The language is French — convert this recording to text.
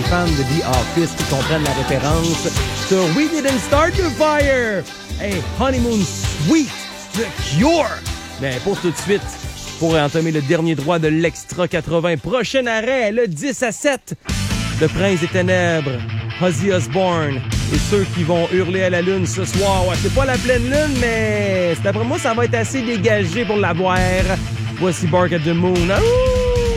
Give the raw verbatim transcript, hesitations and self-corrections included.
fans de The Office qui comprennent la référence sur We Didn't Start Your Fire. Hey, Honeymoon Suite, The Cure. Mais pour tout de suite, pour entamer le dernier droit de l'Extra quatre-vingts, prochain arrêt, le dix à sept, Le Prince des Ténèbres, Ozzy Osbourne et ceux qui vont hurler à la lune ce soir. Ouais, c'est pas la pleine lune, mais d'après moi, ça va être assez dégagé pour la voir. Voici Bark at the Moon. Ah, ouh!